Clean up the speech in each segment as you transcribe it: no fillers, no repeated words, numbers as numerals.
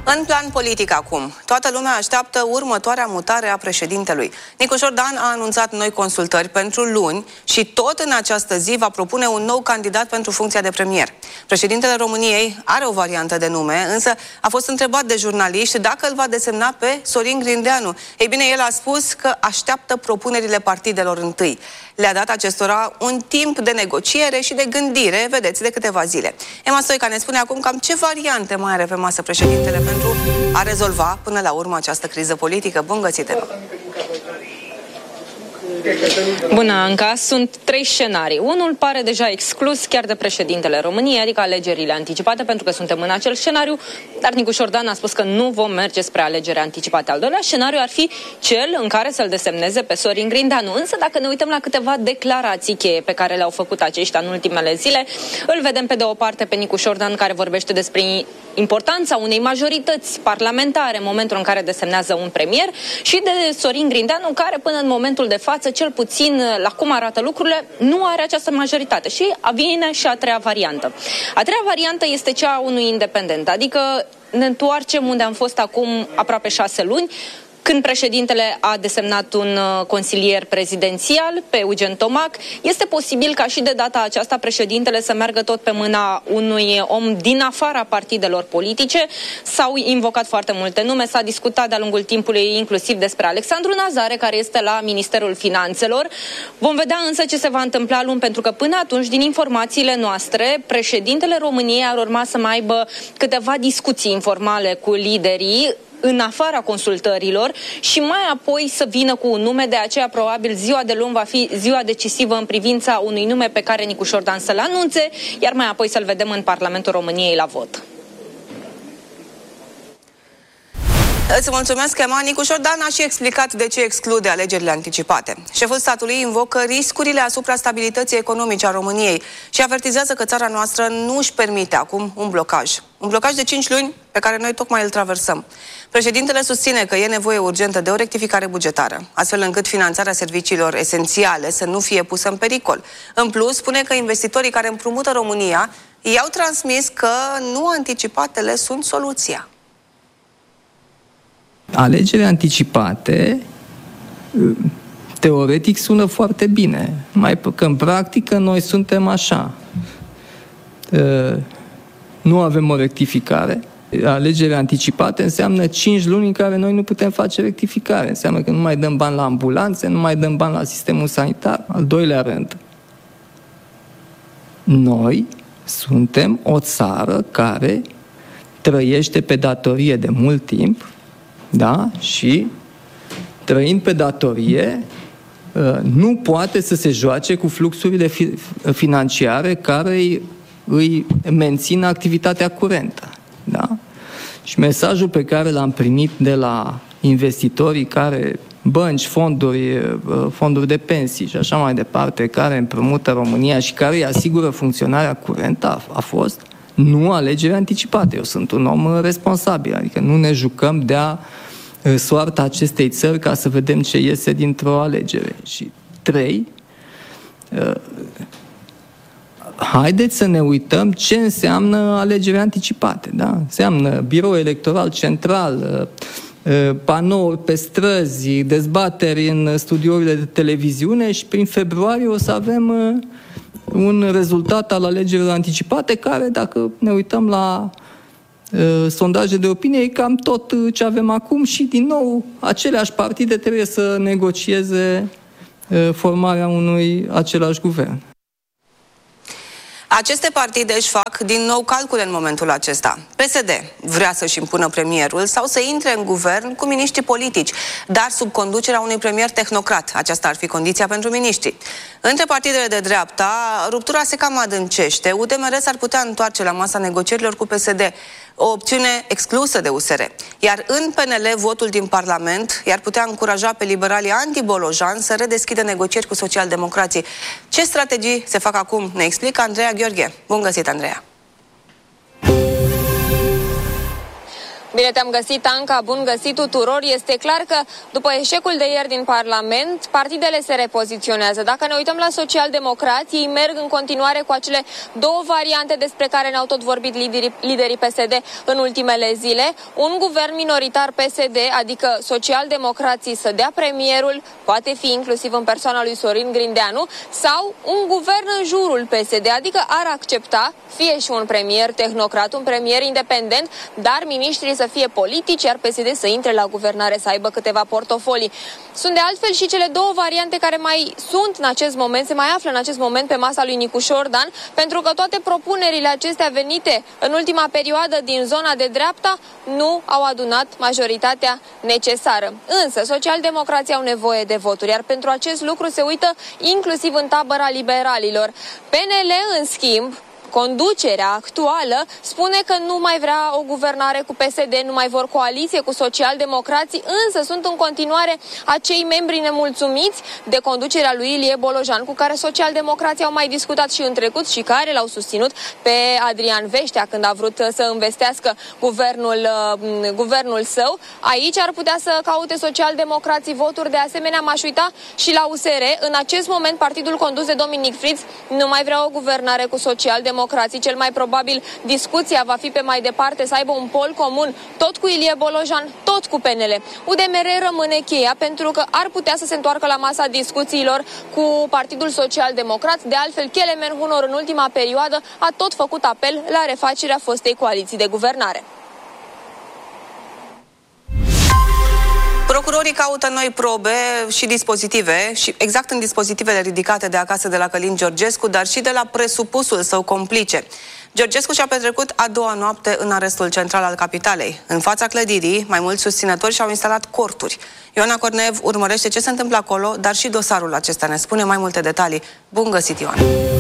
În plan politic acum, toată lumea așteaptă următoarea mutare a președintelui. Nicu Șordan a anunțat noi consultări pentru luni și tot în această zi va propune un nou candidat pentru funcția de premier. Președintele României are o variantă de nume, însă a fost întrebat de jurnaliști dacă îl va desemna pe Sorin Grindeanu. Ei bine, el a spus că așteaptă propunerile partidelor întâi. Le-a dat acestora un timp de negociere și de gândire, vedeți, de câteva zile. Emma Stoica ne spune acum cam ce variante mai are pe masă președintele pentru a rezolva până la urmă această criză politică. Bun găsit, Emma! Bună, Anca! Sunt 3 scenarii. Unul pare deja exclus chiar de președintele României, adică alegerile anticipate, pentru că suntem în acel scenariu, dar Nicu Șordan a spus că nu vom merge spre alegeri anticipate. Al doilea scenariu ar fi cel în care să-l desemneze pe Sorin Grindeanu. Însă, dacă ne uităm la câteva declarații cheie pe care le-au făcut aceștia în ultimele zile, îl vedem pe de o parte pe Nicu Șordan, care vorbește despre importanța unei majorități parlamentare în momentul în care desemnează un premier, și de Sorin Grindeanu, care până în momentul de față, cel puțin la cum arată lucrurile, nu are această majoritate. Și vine și a treia variantă. A treia variantă este cea a unui independent, adică ne întoarcem unde am fost acum aproape 6 luni, când președintele a desemnat un consilier prezidențial pe Eugen Tomac. Este posibil ca și de data aceasta președintele să meargă tot pe mâna unui om din afara partidelor politice. S-au invocat foarte multe nume, s-a discutat de-a lungul timpului inclusiv despre Alexandru Nazare, care este la Ministerul Finanțelor. Vom vedea însă ce se va întâmpla luni, pentru că până atunci, din informațiile noastre, președintele României ar urma să mai aibă câteva discuții informale cu liderii în afara consultărilor și mai apoi să vină cu un nume. De aceea probabil ziua de luni va fi ziua decisivă în privința unui nume pe care Nicu Șordan să-l anunțe, iar mai apoi să-l vedem în Parlamentul României la vot. Îți mulțumesc, Emma. Nicu Șordan a și explicat de ce exclude alegerile anticipate. Șeful statului invocă riscurile asupra stabilității economice a României și avertizează că țara noastră nu își permite acum un blocaj. Un blocaj de 5 luni pe care noi tocmai îl traversăm. Președintele susține că e nevoie urgentă de o rectificare bugetară, astfel încât finanțarea serviciilor esențiale să nu fie pusă în pericol. În plus, spune că investitorii care împrumută România i-au transmis că nu anticipatele sunt soluția. Alegerile anticipate teoretic sună foarte bine, mai că în practică noi suntem așa. Nu avem o rectificare. Alegerile anticipate înseamnă 5 luni în care noi nu putem face rectificare. Înseamnă că nu mai dăm bani la ambulanțe, nu mai dăm bani la sistemul sanitar. Al doilea rând, noi suntem o țară care trăiește pe datorie de mult timp, da? Și trăind pe datorie, nu poate să se joace cu fluxurile financiare care îi mențin activitatea curentă. Da? Și mesajul pe care l-am primit de la investitorii care, bănci, fonduri de pensii și așa mai departe, care împrumută România și care îi asigură funcționarea curentă, a fost nu alegeri anticipate. Eu sunt un om responsabil, adică nu ne jucăm de-a soarta acestei țări ca să vedem ce iese dintr-o alegere. Și 3, haideți să ne uităm ce înseamnă alegeri anticipate. Da? Înseamnă birou electoral central, panouri pe străzi, dezbateri în studiourile de televiziune și prin februarie o să avem un rezultat al alegerilor anticipate care, dacă ne uităm la sondaje de opinie, e cam tot ce avem acum și, din nou, aceleași partide trebuie să negocieze formarea unui același guvern. Aceste partide își fac din nou calcule în momentul acesta. PSD vrea să-și impună premierul sau să intre în guvern cu miniștri politici, dar sub conducerea unui premier tehnocrat. Aceasta ar fi condiția pentru miniștri. Între partidele de dreapta, ruptura se cam adâncește. UDMR s-ar putea întoarce la masa negocierilor cu PSD, o opțiune exclusă de USR. Iar în PNL, votul din Parlament i-ar putea încuraja pe liberalii anti-Bolojan să redeschidă negocieri cu socialdemocrații. Ce strategii se fac acum? Ne explică Andreea Gheorghe. Bun găsit, Andreea! Bine te-am găsit, Anca, bun găsit tuturor. Este clar că după eșecul de ieri din Parlament, partidele se repoziționează. Dacă ne uităm la socialdemocrații, ei merg în continuare cu acele două variante despre care ne-au tot vorbit liderii PSD în ultimele zile. Un guvern minoritar PSD, adică socialdemocrații să dea premierul, poate fi inclusiv în persoana lui Sorin Grindeanu, sau un guvern în jurul PSD, adică ar accepta fie și un premier tehnocrat, un premier independent, dar miniștrii să fie politici, iar PSD să intre la guvernare, să aibă câteva portofolii. Sunt de altfel și cele două variante care mai sunt în acest moment, se mai află în acest moment pe masa lui Nicușor Dan, pentru că toate propunerile acestea venite în ultima perioadă din zona de dreapta nu au adunat majoritatea necesară. Însă, socialdemocrații au nevoie de voturi, iar pentru acest lucru se uită inclusiv în tabăra liberalilor. PNL, în schimb, conducerea actuală spune că nu mai vrea o guvernare cu PSD, nu mai vor coaliție cu socialdemocrații, însă sunt în continuare acei membri nemulțumiți de conducerea lui Ilie Bolojan, cu care socialdemocrații au mai discutat și în trecut și care l-au susținut pe Adrian Veștea când a vrut să învestească guvernul său. Aici ar putea să caute socialdemocrații voturi, de asemenea m-aș uita și la USR. În acest moment, partidul condus de Dominic Fritz nu mai vrea o guvernare cu socialdemocrații. Cel mai probabil discuția va fi pe mai departe să aibă un pol comun, tot cu Ilie Bolojan, tot cu PNL. UDMR rămâne cheia pentru că ar putea să se întoarcă la masa discuțiilor cu Partidul Social-Democrat. De altfel, Kelemen Hunor în ultima perioadă a tot făcut apel la refacerea fostei coaliții de guvernare. Procurorii caută noi probe și dispozitive, și exact în dispozitivele ridicate de acasă de la Călin Georgescu, dar și de la presupusul său complice. Georgescu și-a petrecut a doua noapte în arestul central al capitalei. În fața clădirii, mai mulți susținători și-au instalat corturi. Ioana Corneev urmărește ce se întâmplă acolo, dar și dosarul acesta ne spune mai multe detalii. Bun găsit, Ioana!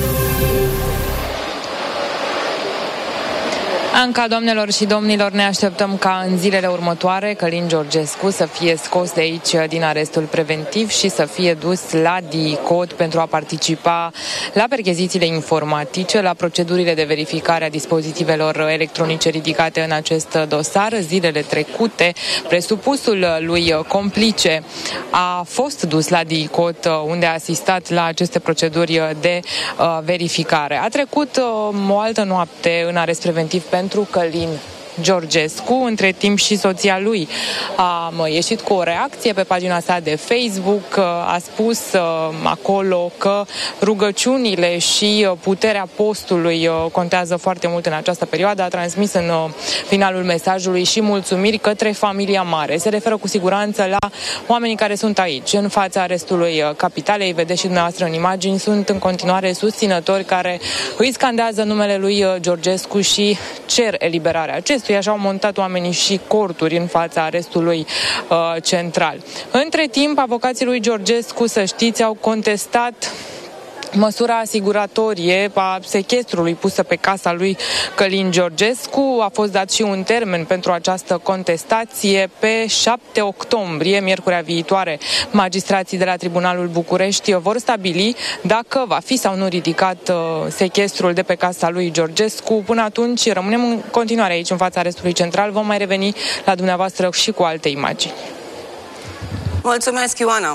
Anca, doamnelor și domnilor, ne așteptăm ca în zilele următoare Călin Georgescu să fie scos de aici din arestul preventiv și să fie dus la DICOT pentru a participa la perchezițiile informatice, la procedurile de verificare a dispozitivelor electronice ridicate în acest dosar. Zilele trecute, presupusul lui complice a fost dus la DICOT, unde a asistat la aceste proceduri de verificare. A trecut o altă noapte în arest preventiv pentru Călin Georgescu. Între timp și soția lui a ieșit cu o reacție pe pagina sa de Facebook. A spus acolo că rugăciunile și puterea postului contează foarte mult în această perioadă. A transmis în finalul mesajului și mulțumiri către familia mare. Se referă cu siguranță la oamenii care sunt aici, în fața arestului capitalei. Vedeți și dumneavoastră în imagini, sunt în continuare susținători care îi scandează numele lui Georgescu și cer eliberarea acestuia. Așa au montat oamenii și corturi în fața arestului central. Între timp, avocații lui Georgescu, să știți, au contestat măsura asiguratorie a sechestrului pusă pe casa lui Călin Georgescu. A fost dat și un termen pentru această contestație pe 7 octombrie, miercurea viitoare. Magistrații de la Tribunalul București vor stabili dacă va fi sau nu ridicat sechestrul de pe casa lui Georgescu. Până atunci rămânem în continuare aici în fața arestului central. Vom mai reveni la dumneavoastră și cu alte imagini. Mulțumesc, Ioana!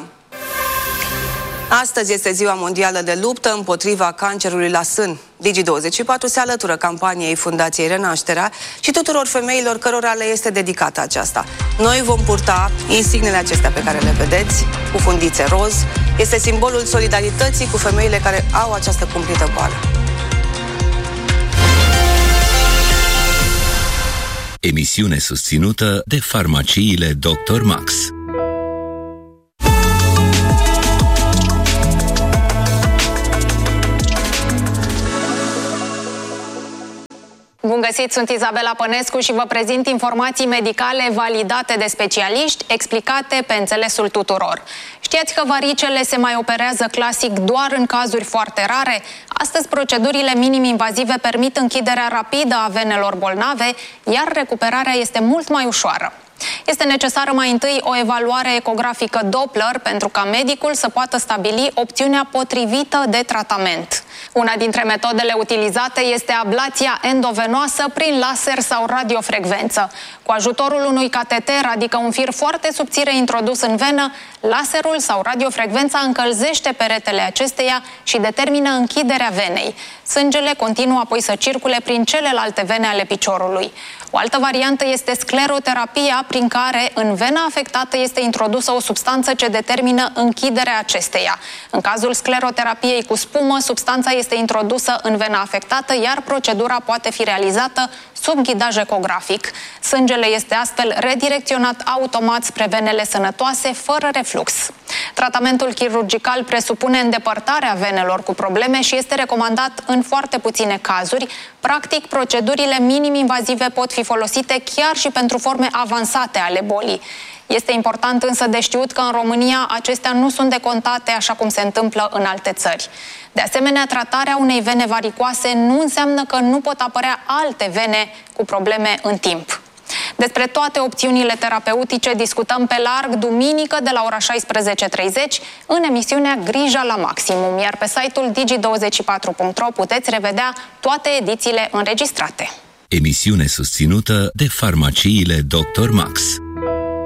Astăzi este Ziua Mondială de Luptă împotriva cancerului la sân. Digi24 se alătură campaniei Fundației Renașterea și tuturor femeilor cărora le este dedicată aceasta. Noi vom purta insignele acestea pe care le vedeți, cu fundițe roz. Este simbolul solidarității cu femeile care au această cumplită boală. Emisiune susținută de farmaciile Dr. Max. Bun găsit, sunt Izabela Pănescu și vă prezint informații medicale validate de specialiști, explicate pe înțelesul tuturor. Știați că varicele se mai operează clasic doar în cazuri foarte rare? Astăzi, procedurile minim-invazive permit închiderea rapidă a venelor bolnave, iar recuperarea este mult mai ușoară. Este necesară mai întâi o evaluare ecografică Doppler pentru ca medicul să poată stabili opțiunea potrivită de tratament. Una dintre metodele utilizate este ablația endovenoasă prin laser sau radiofrecvență. Cu ajutorul unui cateter, adică un fir foarte subțire introdus în venă, laserul sau radiofrecvența încălzește peretele acesteia și determină închiderea venei. Sângele continuă apoi să circule prin celelalte vene ale piciorului. O altă variantă este scleroterapia, prin care în vena afectată este introdusă o substanță ce determină închiderea acesteia. În cazul scleroterapiei cu spumă, substanța este introdusă în vena afectată, iar procedura poate fi realizată sub ghidaj ecografic. Sângele este astfel redirecționat automat spre venele sănătoase, fără reflux. Tratamentul chirurgical presupune îndepărtarea venelor cu probleme și este recomandat în foarte puține cazuri. Practic, procedurile minim-invazive pot fi folosite chiar și pentru forme avansate ale bolii. Este important însă de știut că în România acestea nu sunt decontate așa cum se întâmplă în alte țări. De asemenea, tratarea unei vene varicoase nu înseamnă că nu pot apărea alte vene cu probleme în timp. Despre toate opțiunile terapeutice discutăm pe larg duminică de la ora 16:30 în emisiunea Grija la maximum, iar pe site-ul digi24.ro puteți revedea toate edițiile înregistrate. Emisiune susținută de farmaciile Dr. Max.